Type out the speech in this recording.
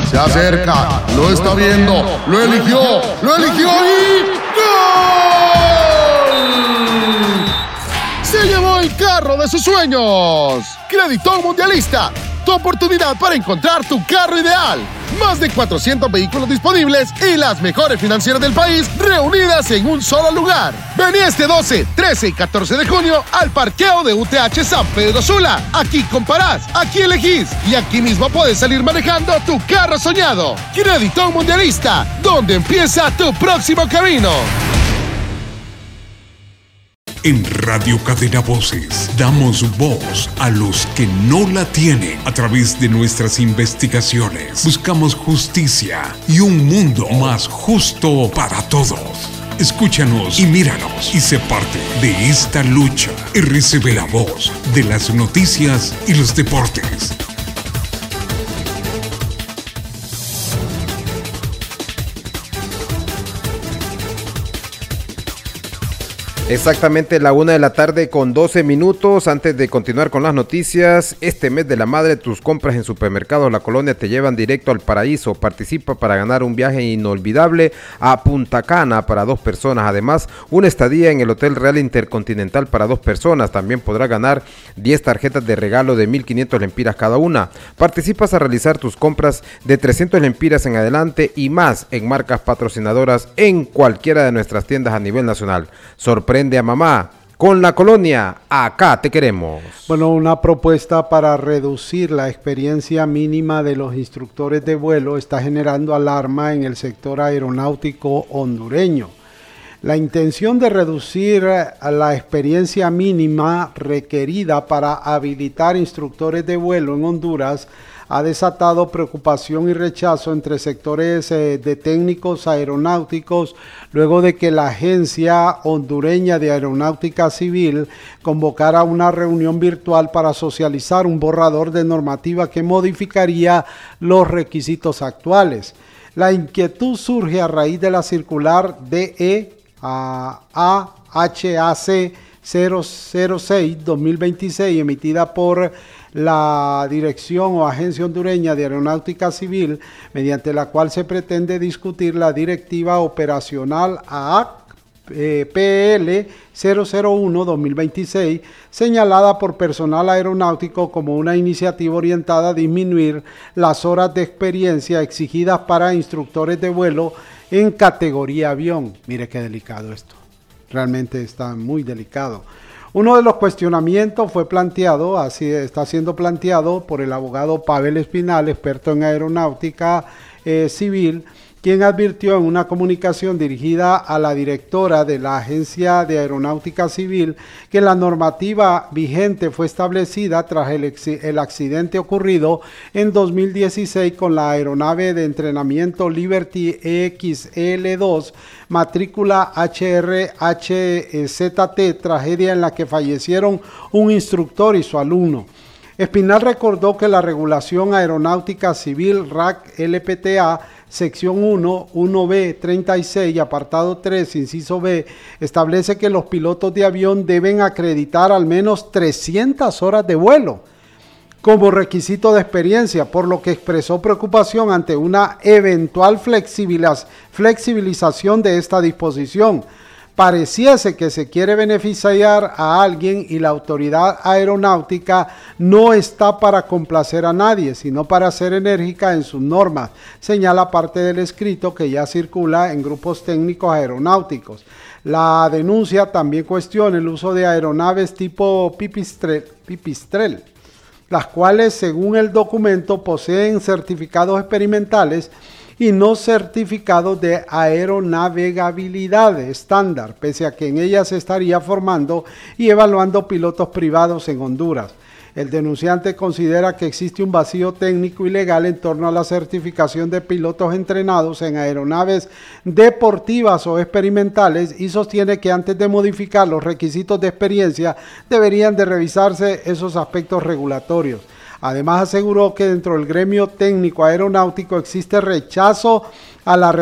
Se acerca, lo está viendo, lo eligió y ¡gol! Se llevó el carro de sus sueños. Creditón Mundialista, tu oportunidad para encontrar tu carro ideal. Más de 400 vehículos disponibles y las mejores financieras del país reunidas en un solo lugar. Vení este 12, 13 y 14 de junio al parqueo de UTH San Pedro Sula. Aquí comparás, aquí elegís y aquí mismo puedes salir manejando tu carro soñado. Creditón Mundialista, donde empieza tu próximo camino. En Radio Cadena Voces damos voz a los que no la tienen. A través de nuestras investigaciones buscamos justicia y un mundo más justo para todos. Escúchanos y míranos y sé parte de esta lucha. RCB, la voz de las noticias y los deportes. Exactamente la 1:00 con 12 minutos. Antes de continuar con las noticias, este mes de la madre, tus compras en Supermercados La Colonia te llevan directo al paraíso. Participa para ganar un viaje inolvidable a Punta Cana para 2 personas. Además, una estadía en el Hotel Real Intercontinental para 2 personas. También podrás ganar 10 tarjetas de regalo de 1.500 lempiras cada una. Participas a realizar tus compras de 300 lempiras en adelante y más en marcas patrocinadoras en cualquiera de nuestras tiendas a nivel nacional. Sorprende a mamá con La Colonia, acá te queremos. Bueno, una propuesta para reducir la experiencia mínima de los instructores de vuelo está generando alarma en el sector aeronáutico hondureño. La intención de reducir la experiencia mínima requerida para habilitar instructores de vuelo en Honduras ha desatado preocupación y rechazo entre sectores de técnicos aeronáuticos luego de que la Agencia Hondureña de Aeronáutica Civil convocara una reunión virtual para socializar un borrador de normativa que modificaría los requisitos actuales. La inquietud surge a raíz de la circular DE AHAC 006-2026 emitida por la Dirección o Agencia Hondureña de Aeronáutica Civil, mediante la cual se pretende discutir la Directiva Operacional AAC PL 001-2026, señalada por personal aeronáutico como una iniciativa orientada a disminuir las horas de experiencia exigidas para instructores de vuelo en categoría avión. Mire qué delicado esto, realmente está muy delicado. Uno de los cuestionamientos está siendo planteado por el abogado Pavel Espinal, experto en aeronáutica civil, quien advirtió en una comunicación dirigida a la directora de la Agencia de Aeronáutica Civil que la normativa vigente fue establecida tras el accidente ocurrido en 2016 con la aeronave de entrenamiento Liberty XL2, matrícula HRHZT, tragedia en la que fallecieron un instructor y su alumno. Espinal recordó que la regulación aeronáutica civil RAC LPTA sección 1B 36, apartado 3, inciso B, establece que los pilotos de avión deben acreditar al menos 300 horas de vuelo como requisito de experiencia, por lo que expresó preocupación ante una eventual flexibilización de esta disposición. Pareciese que se quiere beneficiar a alguien y la autoridad aeronáutica no está para complacer a nadie, sino para ser enérgica en sus normas, señala parte del escrito que ya circula en grupos técnicos aeronáuticos. La denuncia también cuestiona el uso de aeronaves tipo Pipistrel, las cuales, según el documento, poseen certificados experimentales y no certificados de aeronavegabilidad estándar, pese a que en ellas se estaría formando y evaluando pilotos privados en Honduras. El denunciante considera que existe un vacío técnico y legal en torno a la certificación de pilotos entrenados en aeronaves deportivas o experimentales y sostiene que antes de modificar los requisitos de experiencia deberían de revisarse esos aspectos regulatorios. Además aseguró que dentro del gremio técnico aeronáutico existe rechazo a la